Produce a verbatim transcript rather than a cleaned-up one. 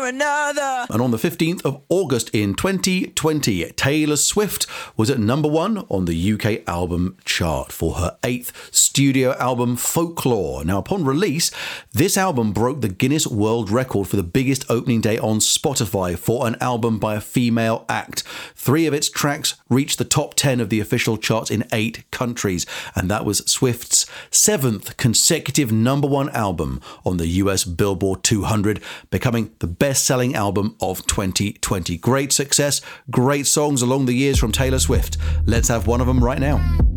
another. And on the fifteenth of August in twenty twenty, Taylor Swift was at number one on the U K album chart for her eighth studio album, Folklore. Now, upon release, this album broke the Guinness World Record for the biggest opening day on Spotify for an album by a female act. Three of its tracks reached the top ten of the official charts in eight countries, and that was Swift's seventh consecutive number one album on the U S Billboard two hundred, becoming the best-selling album of twenty twenty. Great success, great songs along the years from Taylor Swift. Let's have one of them right now.